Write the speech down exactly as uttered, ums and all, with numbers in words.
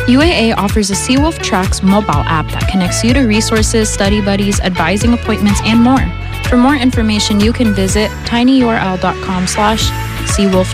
U A A offers a Seawolf Tracks mobile app that connects you to resources, study buddies, advising appointments, and more. For more information, you can visit tinyurl.com slash seawolf